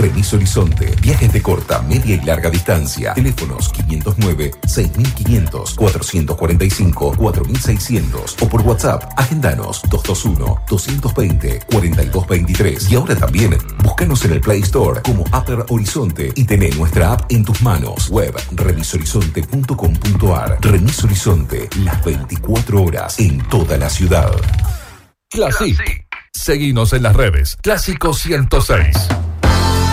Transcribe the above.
Remis Horizonte. Viajes de corta, media y larga distancia. Teléfonos 509 6500 445 4600 o por WhatsApp. Agendanos 221 220 4223. Y ahora también búscanos en el Play Store como Upper Horizonte y tené nuestra app en tus manos. Web remishorizonte.com.ar. Remis Horizonte, las 24 horas en toda la ciudad. Classic. Seguinos en las redes. Clásico 106.